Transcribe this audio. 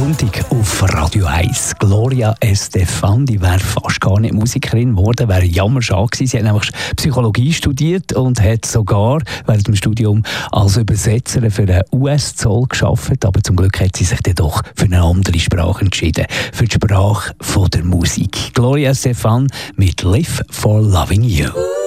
Sonntag auf Radio 1. Gloria Estefan, die wäre fast gar nicht Musikerin geworden, wäre jammerschade gewesen. Sie hat nämlich Psychologie studiert und hat sogar während dem Studium als Übersetzerin für den US-Zoll gearbeitet. Aber zum Glück hat sie sich dann doch für eine andere Sprache entschieden, für die Sprache von der Musik. Gloria Estefan mit «Live for Loving You».